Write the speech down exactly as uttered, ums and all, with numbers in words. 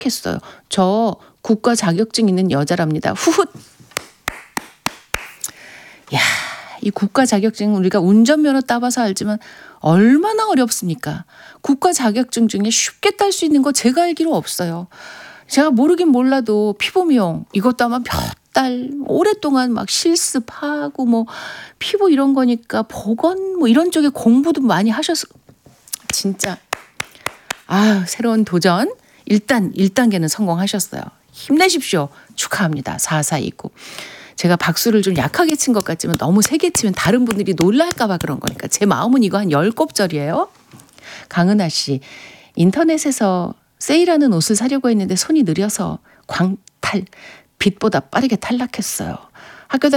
했어요. 저 국가 자격증 있는 여자랍니다. 후훗. 야, 이 국가 자격증 우리가 운전면허 따봐서 알지만 얼마나 어렵습니까? 국가 자격증 중에 쉽게 딸 수 있는 거 제가 알기로 없어요. 제가 모르긴 몰라도 피부 미용 이것도 아마 몇 달 오랫동안 막 실습하고 뭐 피부 이런 거니까 보건 뭐 이런 쪽에 공부도 많이 하셔서 진짜 아 새로운 도전 일단 일 단계는 성공하셨어요. 힘내십시오. 축하합니다. 사사이구. 제가 박수를 좀 약하게 친 것 같지만 너무 세게 치면 다른 분들이 놀랄까 봐 그런 거니까 제 마음은 이거 한 열 곱절이에요. 강은하 씨. 인터넷에서 세일하는 옷을 사려고 했는데 손이 느려서 광탈. 빛보다 빠르게 탈락했어요. 학교